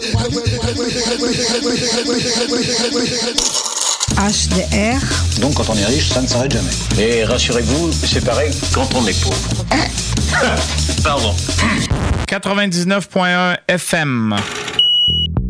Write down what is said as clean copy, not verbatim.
HDR. Donc quand on est riche, ça ne s'arrête jamais. Et rassurez-vous, c'est pareil quand on est pauvre. Pardon. 99.1 FM.